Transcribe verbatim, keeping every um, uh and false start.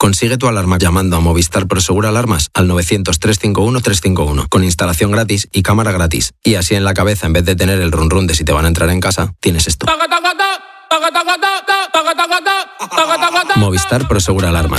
Consigue tu alarma llamando a Movistar Prosegur Alarmas al novecientos, trescientos cincuenta y uno, trescientos cincuenta y uno con instalación gratis y cámara gratis. Y así en la cabeza, en vez de tener el run run de si te van a entrar en casa, tienes esto. Movistar Prosegur Alarmas.